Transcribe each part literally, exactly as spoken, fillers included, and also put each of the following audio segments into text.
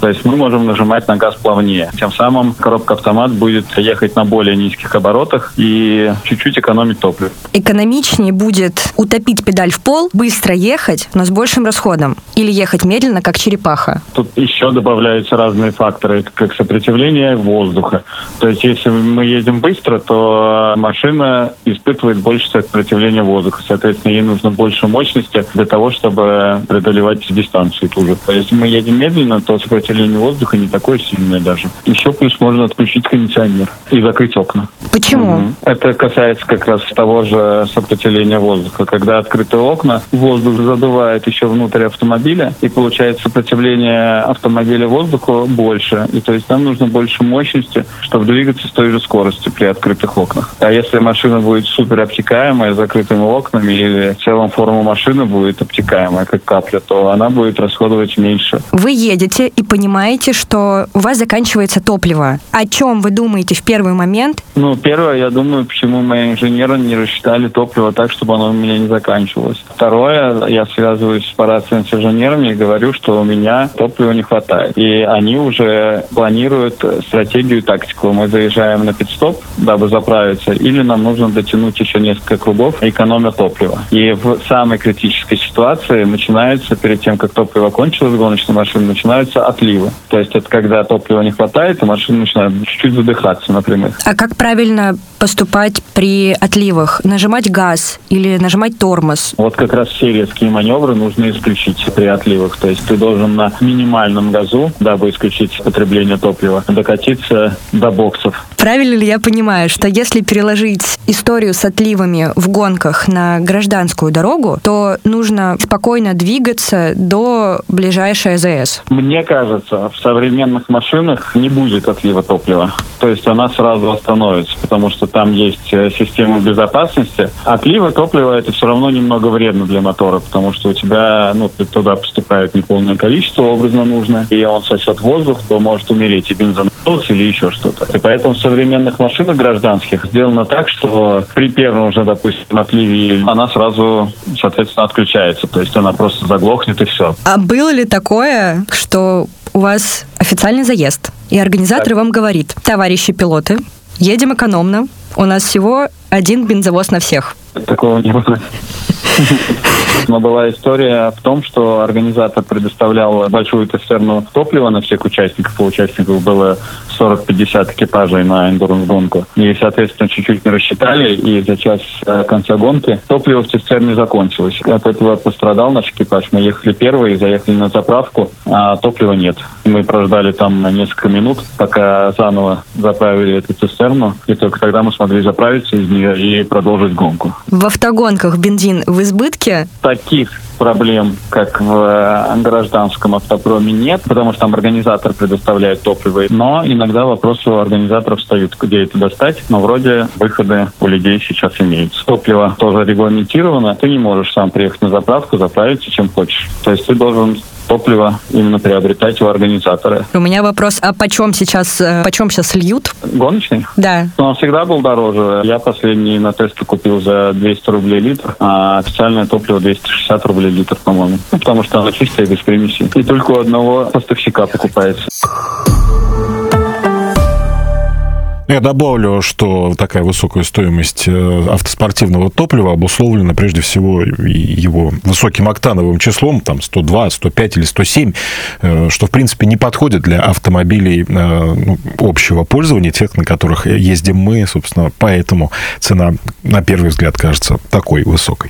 То есть мы можем нажимать на газ плавнее. Тем самым коробка-автомат будет ехать на более низких оборотах и чуть-чуть экономить топливо. Экономичнее будет утопить педаль в пол, быстро ехать, но с большим расходом. Или ехать медленно, как черепаха. Тут еще добавляются разные факторы, как сопротивление воздуха. То есть если мы едем быстро, то машина испытывает больше сопротивления воздуха. Соответственно, ей нужно больше мощности для того, чтобы преодолевать дистанцию ту же. Если мы едем медленно, то сопротивление воздуха не такое сильное даже. Еще плюс можно отключить кондиционер и закрыть окна. Почему? Угу. Это касается как раз того же сопротивления воздуха. Когда открыты окна, воздух задувает еще внутрь автомобиля, и получается сопротивление автомобиля воздуху больше. И то есть нам нужно больше мощности, чтобы двигаться с той же скоростью при открытых окнах. А если машина будет супер обтекаемая, с закрытыми окнами, или в целом форма машины будет обтекаемая, как капля, то она будет расходовать меньше. Вы едете и понимаете, что у вас заканчивается топливо. О чем вы думаете в первый момент? Ну, первое, я думаю, почему мои инженеры не рассчитали топливо так, чтобы оно у меня не заканчивалось. Второе, я связываюсь по рации с инженерами и говорю, что у меня топлива не хватает. И они уже планируют стратегию и тактику. Мы заезжаем на пит-стоп, дабы заправиться, или нам нужно дотянуть еще несколько кругов, экономя топлива. И в самой критической ситуации начинается, перед тем, как топливо кончилось, гоночной машины, начинаются отливы. То есть это когда топлива не хватает, и машина начинает чуть-чуть задыхаться, например. А как правильно поступать при отливах? Нажимать газ или нажимать тормоз? Вот как раз все резкие маневры нужно исключить при отливах. То есть ты должен на минимальном газу, дабы исключить потребление топлива, докатиться до боксов. Правильно ли я понимаю, что если переложить историю с отливами в гонках на гражданскую дорогу, то нужно спокойно двигаться до ближайшей АЗС? Мне кажется, в современных машинах не будет отлива топлива. То есть она сразу остановится, потому что там есть система безопасности. Отлива топлива — это все равно немного вредно для мотора, потому что у тебя, ну, туда поступает неполное количество, образно нужно, и он сосет воздух, то может умереть и бензонасос или еще что-то. И поэтому в современных машинах гражданских сделано так, что при первом же, допустим, отливе она сразу, соответственно, отключается. То есть она просто заглохнет и все. А было ли такое, что у вас официальный заезд, и организатор так. вам говорит: товарищи пилоты, едем экономно, у нас всего один бензовоз на всех? Такого не было. Но была история в том, что организатор предоставлял большую цистерну топлива на всех участников. У участников было сорок-пятьдесят экипажей на эндуранс-гонку. И, соответственно, чуть-чуть не рассчитали, и за час до конца гонки топливо в цистерне закончилось. От этого пострадал наш экипаж. Мы ехали первые, заехали на заправку, а топлива нет. Мы прождали там на несколько минут, пока заново заправили эту цистерну, и только тогда мы смогли заправиться из нее и продолжить гонку. В автогонках бензин в избытке? Таких проблем, как в гражданском автопроме, нет, потому что там организатор предоставляет топливо. Но иногда вопросы у организаторов встают, где это достать. Но вроде выходы у людей сейчас имеются. Топливо тоже регламентировано. Ты не можешь сам приехать на заправку, заправиться чем хочешь. То есть ты должен топливо именно приобретать у организатора. У меня вопрос, а почем сейчас, почем сейчас льют? Гоночный? Да. Но он всегда был дороже. Я последний на тесте купил за двести рублей литр, а официальное топливо двести шестьдесят рублей литр, по-моему. Ну, потому что оно чистое, без примесей. И только у одного поставщика покупается. Я добавлю, что такая высокая стоимость автоспортивного топлива обусловлена прежде всего его высоким октановым числом, там сто два, сто пять или сто семь, что в принципе не подходит для автомобилей ну, общего пользования, тех, на которых ездим мы, собственно, поэтому цена на первый взгляд кажется такой высокой.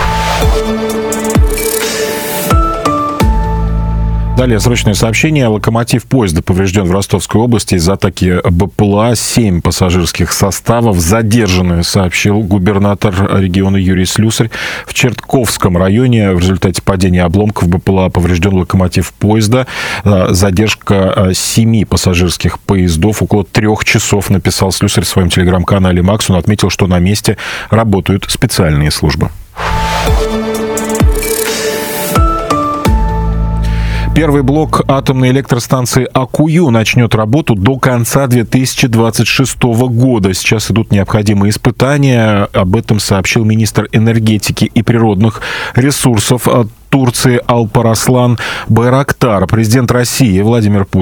Далее срочное сообщение. Локомотив поезда поврежден в Ростовской области из-за атаки БПЛА. Семь пассажирских составов задержаны, сообщил губернатор региона Юрий Слюсарь. В Чертковском районе в результате падения обломков БПЛА поврежден локомотив поезда. Задержка семи пассажирских поездов около трех часов, написал Слюсарь в своем телеграм-канале «Макс». Он отметил, что на месте работают специальные службы. Первый блок атомной электростанции Акую начнет работу до конца две тысячи двадцать шестого года. Сейчас идут необходимые испытания. Об этом сообщил министр энергетики и природных ресурсов Турции Алпараслан Байрактар. Президент России Владимир Путин